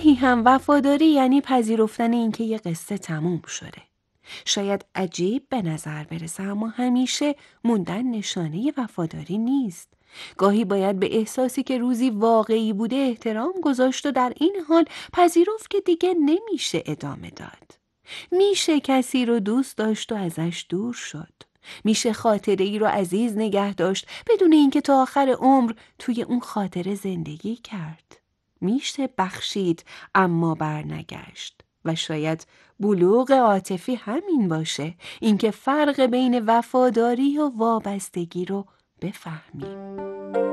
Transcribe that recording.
گاهی هم وفاداری یعنی پذیرفتن اینکه یه قصه تموم شده. شاید عجیب به نظر برسه، اما همیشه موندن نشانه وفاداری نیست. گاهی باید به احساسی که روزی واقعی بوده احترام گذاشت و در این حال پذیرفت که دیگه نمیشه ادامه داد. میشه کسی رو دوست داشت و ازش دور شد. میشه خاطره ای رو عزیز نگه داشت بدون اینکه تا آخر عمر توی اون خاطره زندگی کرد. میشه بخشید اما برنگشت. و شاید بلوغ عاطفی همین باشه، اینکه فرق بین وفاداری و وابستگی رو بفهمیم.